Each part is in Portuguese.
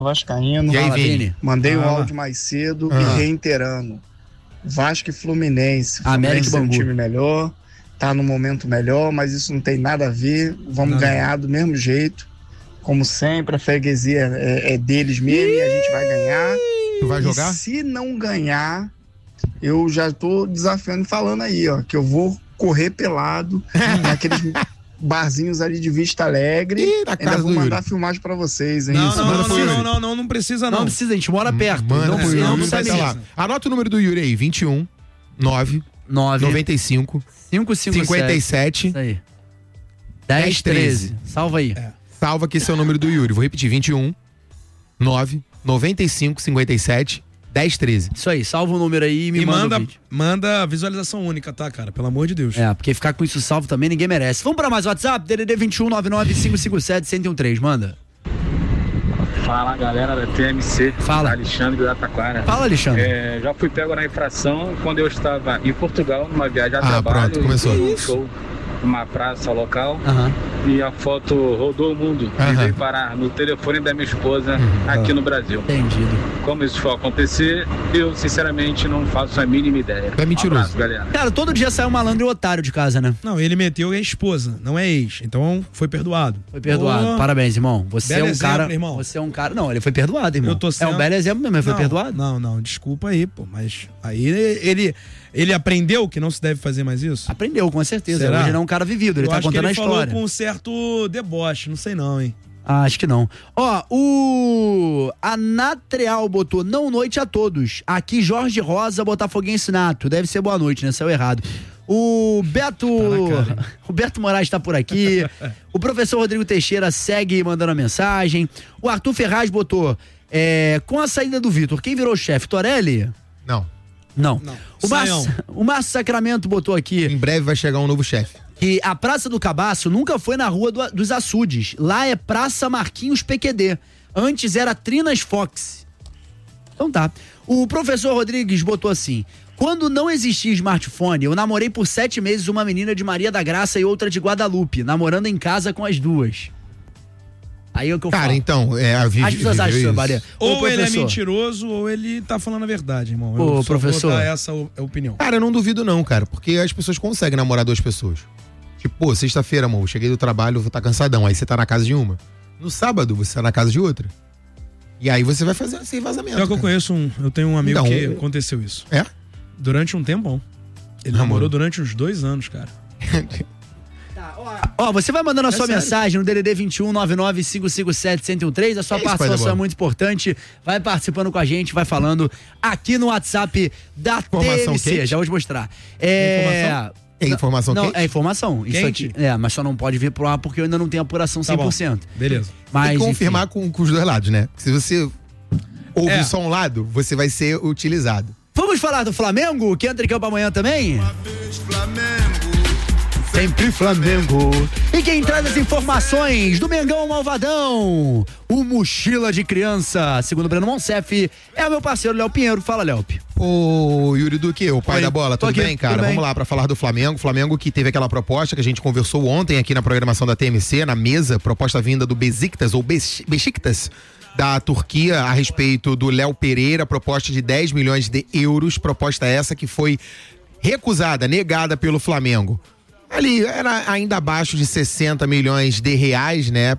vascaíno. E aí, Vini? Mandei um áudio mais cedo e reiterando. Vasco e Fluminense. Fluminense é um time melhor, tá no momento melhor, mas isso não tem nada a ver. Vamos ganhar do mesmo jeito. Como sempre, a freguesia é deles mesmo e a gente vai ganhar. Tu vai jogar? E se não ganhar, eu já tô desafiando e falando aí, ó, que eu vou correr pelado naqueles barzinhos ali de Vista Alegre. Ainda vou mandar filmagem pra vocês, hein? Não precisa não. Não precisa, a gente mora perto. Não precisa lá. Anota o número do Yuri aí, 21 9 95 57 Isso aí. 10 13. Salva aí. Salva aqui seu número do Yuri. Vou repetir, 21 9 95 57 10 13. Isso aí, salva o número aí e me manda o vídeo. Manda visualização única, tá, cara? Pelo amor de Deus. Porque ficar com isso salvo também ninguém merece. Vamos pra mais WhatsApp? DDD 21 99 557 1013, manda. Fala, galera da TMC. Fala. Alexandre da Taquara. Fala, Alexandre. Já fui pego na infração quando eu estava em Portugal, numa viagem a trabalho. Pronto, começou. Um show numa praça local. E a foto rodou o mundo e veio parar no telefone da minha esposa aqui no Brasil. Entendido. Como isso foi acontecer, eu sinceramente não faço a mínima ideia. É mentiroso. Um abraço, galera. Cara, todo dia sai um malandro e um otário de casa, né? Não, ele meteu a esposa, não é ex. Então foi perdoado. Foi perdoado. Parabéns, irmão. Você é um cara. Irmão. Você é um cara. Não, ele foi perdoado, irmão. Eu tô sendo... É um belo exemplo mesmo, ele foi perdoado? Não, desculpa aí, pô. Mas aí ele aprendeu que não se deve fazer mais isso? Aprendeu, com certeza. Será? Hoje ele é um cara vivido, ele tá contando a história. Falou com um certo deboche, não sei não, hein? Acho que não. Ó, o Anatreal botou não noite a todos. Aqui Jorge Rosa, Botafoguense Nato. Deve ser boa noite, né? Saiu errado. O Beto Moraes tá por aqui. O professor Rodrigo Teixeira segue mandando a mensagem. O Arthur Ferraz botou com a saída do Vitor, quem virou chefe? Torelli? Não. O Márcio Sacramento botou aqui. Em breve vai chegar um novo chefe. Que a Praça do Cabaço nunca foi na Rua dos Açudes. Lá é Praça Marquinhos PQD. Antes era Trinas Fox. Então tá. O professor Rodrigues botou assim: quando não existia smartphone, eu namorei por 7 meses uma menina de Maria da Graça e outra de Guadalupe, namorando em casa com as duas. Aí é o que eu falo. Cara, então, as pessoas acham isso, Maria. Ou ele é mentiroso, ou ele tá falando a verdade, irmão. Ô, professor. Vou dar essa opinião. Cara, eu não duvido não, cara, porque as pessoas conseguem namorar 2 pessoas. Tipo, pô, sexta-feira, amor, cheguei do trabalho, vou estar cansadão, aí você tá na casa de uma. No sábado, você tá na casa de outra. E aí você vai fazer sem vazamento. Pior que eu conheço eu tenho um amigo que aconteceu isso. Durante um tempão. Ele namorou durante uns 2 anos, cara. Ó, você vai mandando a sua mensagem no DDD 21 99 557 1013. A sua participação é muito importante. Vai participando com a gente, vai falando aqui no WhatsApp da Informação TMC. quente? Já vou te mostrar. É informação não, quente? é informação. Isso aqui, mas só não pode vir pro ar porque eu ainda não tenho apuração 100%. Beleza. Mas, tem que confirmar com os 2 lados, né? Se você ouve só um lado, você vai ser utilizado. Vamos falar do Flamengo, que entra em campo amanhã também? Sempre Flamengo. E quem traz as informações do Mengão Malvadão, o Mochila de Criança, segundo o Breno Monsef, é o meu parceiro Léo Pinheiro. Fala, Léo. Ô, Yuri Duque, o pai da bola, tudo bem, cara? Tudo bem. Vamos lá pra falar do Flamengo. Flamengo que teve aquela proposta que a gente conversou ontem aqui na programação da TMC, na mesa, proposta vinda do Besiktas ou Besiktas da Turquia a respeito do Léo Pereira, proposta de 10 milhões de euros, proposta essa que foi recusada, negada pelo Flamengo. Ali era ainda abaixo de 60 milhões de reais, né,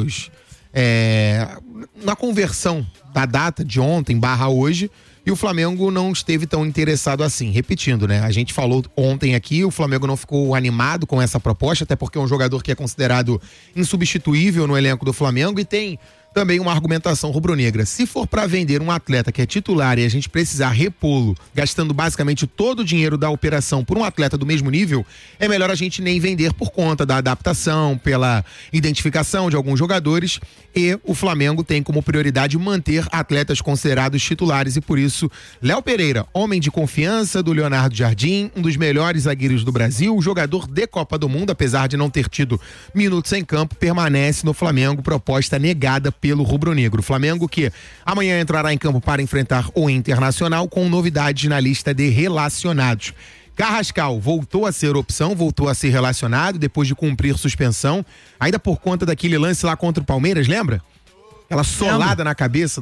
na conversão da data de ontem / hoje, e o Flamengo não esteve tão interessado assim. Repetindo, né, a gente falou ontem aqui, o Flamengo não ficou animado com essa proposta, até porque é um jogador que é considerado insubstituível no elenco do Flamengo e tem também uma argumentação rubro-negra. Se for para vender um atleta que é titular e a gente precisar repô-lo, gastando basicamente todo o dinheiro da operação por um atleta do mesmo nível, é melhor a gente nem vender por conta da adaptação, pela identificação de alguns jogadores, e o Flamengo tem como prioridade manter atletas considerados titulares, e por isso, Léo Pereira, homem de confiança do Leonardo Jardim, um dos melhores zagueiros do Brasil, jogador de Copa do Mundo, apesar de não ter tido minutos em campo, permanece no Flamengo, proposta negada pelo rubro-negro. Flamengo que amanhã entrará em campo para enfrentar o Internacional com novidades na lista de relacionados. Carrascal voltou a ser opção, voltou a ser relacionado depois de cumprir suspensão, ainda por conta daquele lance lá contra o Palmeiras, lembra? Aquela solada na cabeça